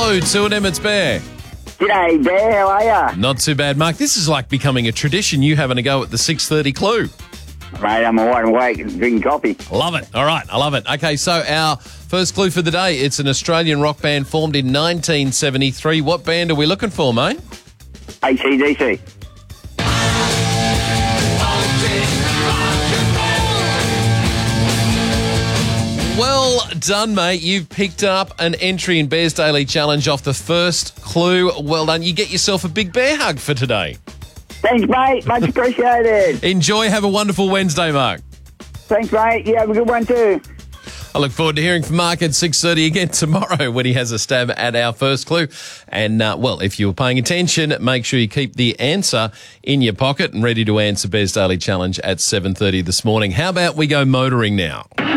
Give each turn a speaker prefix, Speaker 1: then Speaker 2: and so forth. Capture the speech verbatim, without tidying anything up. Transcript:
Speaker 1: Hello, two and M, it's Bear.
Speaker 2: G'day, Bear. How are you?
Speaker 1: Not too bad, Mark. This is like becoming a tradition, you having a go at the six thirty clue.
Speaker 2: Mate, I'm wide awake and drinking coffee.
Speaker 1: Love it. All right, I love it. Okay, so our first clue for the day, it's an Australian rock band formed in nineteen seventy-three. What band are we looking for, mate?
Speaker 2: A C D C.
Speaker 1: Well done, mate. You've picked up an entry in Bear's Daily Challenge off the first clue. Well done. You get yourself a big bear hug for today.
Speaker 2: Thanks, mate. Much appreciated.
Speaker 1: Enjoy. Have a wonderful Wednesday, Mark.
Speaker 2: Thanks, mate. You have a good one too.
Speaker 1: I look forward to hearing from Mark at six thirty again tomorrow when he has a stab at our first clue. And, uh, well, if you were paying attention, make sure you keep the answer in your pocket and ready to answer Bear's Daily Challenge at seven thirty this morning. How about we go motoring now?